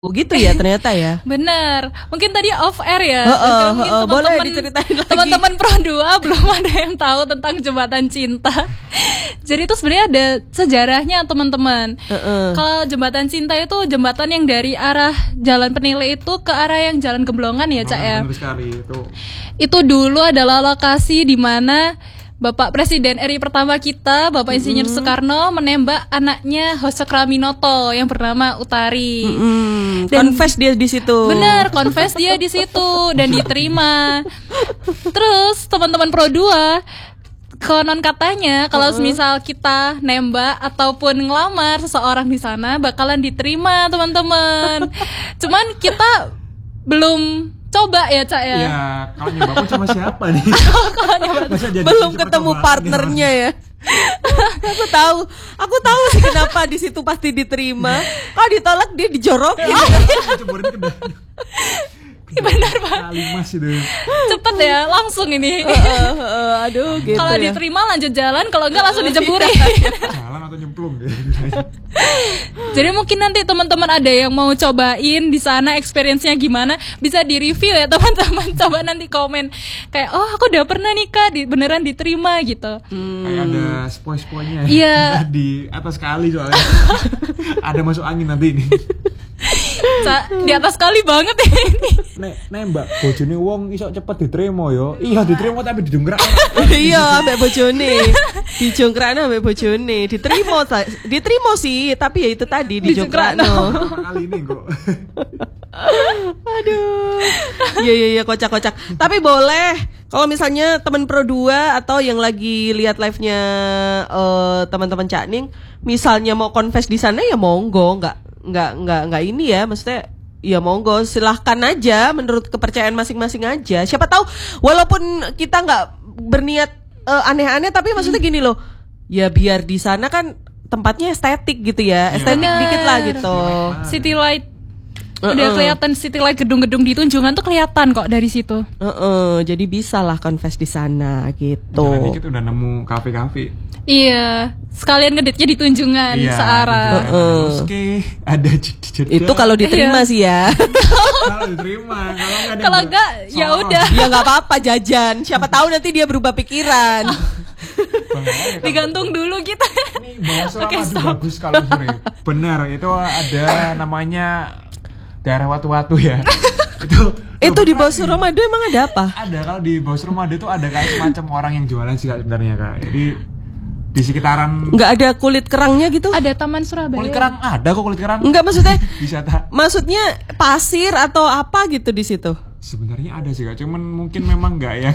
Gitu ya ternyata ya. Bener, mungkin tadi off air ya. Mungkin boleh diceritain lagi. Teman-teman Pro 2 belum ada yang tahu tentang jembatan cinta. Jadi itu sebenarnya ada sejarahnya teman-teman. Kalau jembatan cinta itu jembatan yang dari arah Jalan Penile itu ke arah yang Jalan Gemblongan ya, Cak ya. Benar sekali itu. Itu dulu adalah lokasi di mana Bapak Presiden RI pertama kita, Bapak Insinyur Soekarno menembak anaknya Hosokraminoto yang bernama Utari. Dan confess dia di situ. Bener, confess dia di situ dan diterima. Terus teman-teman Pro 2, konon katanya kalau misal kita nembak ataupun ngelamar seseorang di sana bakalan diterima, teman-teman. Cuman kita belum coba ya, Cak ya. Iya, kalau nyoba pun sama siapa nih? Belum ketemu partnernya ya. Aku tahu sih kenapa di situ pasti diterima. Kalau ditolak dia dijorokin. Benar Pak. Kalimas itu. Cepet ya, langsung ini. Aduh gitu. Kalau ya. diterima lanjut jalan, kalau enggak langsung dijeburin. Jalan atau nyemplung deh. Jadi mungkin nanti teman-teman ada yang mau cobain di sana, experience-nya gimana, bisa di-review ya teman-teman. Coba nanti komen kayak, "Oh, aku udah pernah nih Kak, beneran diterima" gitu. Kayak ada spoil-spoilnya Iya. di atas kali soalnya. Ada masuk angin nanti ini. Di atas kali banget ya ini. Nembak bojone wong iso cepet diterima yo. Iya diterima tapi didongkrak. Iya, ambek bojone. Dijongkrakno ambek bojone. Diterima sih, tapi ya itu tadi dijongkrakno. Kali ini kok. Aduh. Iya kocak-kocak. Tapi boleh kalau misalnya teman Pro 2 atau yang lagi lihat live-nya teman-teman Cak Ning, misalnya mau confess di sana ya monggo, enggak ini ya, maksudnya ya monggo silahkan aja menurut kepercayaan masing-masing aja. Siapa tahu walaupun kita nggak berniat aneh-aneh, tapi maksudnya gini loh, ya biar di sana kan tempatnya estetik gitu ya, estetik dikit lah gitu. City Light udah kelihatan, City Light gedung-gedung di Tunjungan tuh kelihatan kok dari situ. Jadi bisa lah confess di sana gitu. Jalan dikit udah nemu kafe-kafe. Iya, sekalian ngeditnya di Tunjungan searah. Oke, ada jeda. Itu kalau diterima sih ya. Kalau diterima, kalau enggak ya udah. Ya nggak apa-apa jajan. Siapa tahu nanti dia berubah pikiran. Digantung dulu kita. Ini bawah Suramadu bagus kalau sore. Benar, itu ada namanya daerah Watu-Watu ya. Itu di bawah Suramadu emang ada apa? Ada, kalau di bawah Suramadu itu ada kayak semacam orang yang jualan sih sebenarnya Kak. Jadi di sekitaran nggak ada kulit kerangnya gitu? Ada Taman Surabaya. Kulit kerang ada kok, kulit kerang. Enggak, maksudnya wisata. Maksudnya pasir atau apa gitu di situ? Sebenarnya ada sih Kak, cuman mungkin memang nggak yang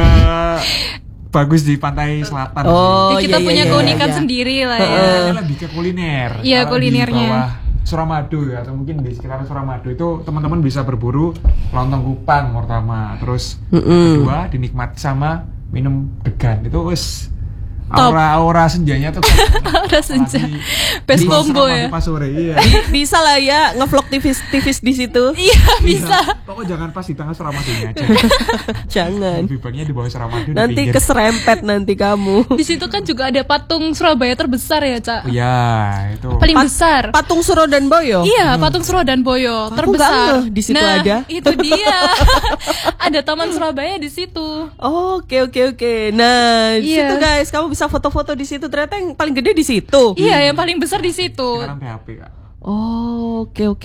bagus di pantai selatan. Kita punya keunikan sendiri lah ya. Ini lebih ke kuliner. Iya, Kalau kulinernya. Di bawah Suramadu ya, atau mungkin di sekitar Suramadu itu teman-teman bisa berburu lontong kupang pertama, terus kedua dinikmati sama minum degan. Itu wes aura senjanya tuh aura senja best combo ya. Pas sore, iya. Bisa lah ya ngevlog tivis di situ. Iya bisa. Pokoknya jangan pas di tengah Suramadunya aja. Jangan. Lebih baiknya di bawah Suramadu. Nanti keserempet nanti kamu. Di situ kan juga ada patung Surabaya terbesar ya, Cak. Iya, itu. Paling besar. Patung Suro dan Boyo. Iya, patung Suro dan Boyo terbesar. Di situ ada. Itu dia. Ada Taman Surabaya di situ. Oke. Nah, di situ guys, kamu bisa foto-foto di situ. Ternyata yang paling gede di situ. Iya, yang paling besar di situ. Sekarang PHP Kak. Oke.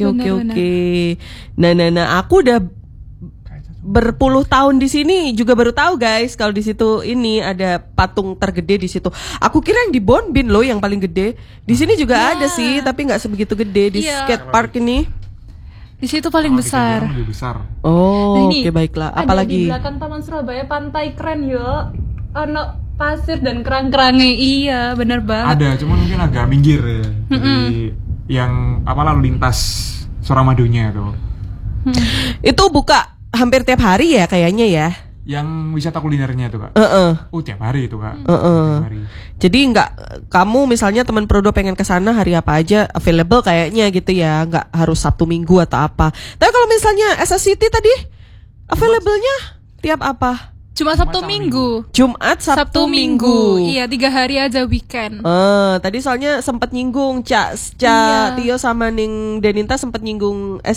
Nah, aku udah berpuluh tahun di sini juga baru tahu guys kalau di situ ini ada patung tergede di situ. Aku kira yang di Bonbin loh yang paling gede. Di sini juga ada sih, tapi nggak sebegitu gede di skate park ini. Di situ paling besar. Lebih besar. Oke, baiklah. Apalagi di belakang Taman Surabaya pantai keren yo. Ono pasir dan kerang-kerangnya. Iya, benar banget. Ada, cuman mungkin agak minggir ya. Jadi yang lalu lintas Suramadunya itu. Itu buka hampir tiap hari ya kayaknya ya. Yang wisata kulinernya itu Kak. Tiap hari itu Kak. Tiap hari. Jadi nggak, kamu misalnya teman Prodo pengen kesana hari apa aja available kayaknya gitu ya, nggak harus Sabtu Minggu atau apa. Tapi kalau misalnya SS City tadi available-nya tiap apa? Cuma Sabtu Minggu. Jumat, Sabtu, Minggu. Iya, 3 hari aja weekend. Tadi soalnya sempat nyinggung Tio sama Ning Deninta sempat nyinggung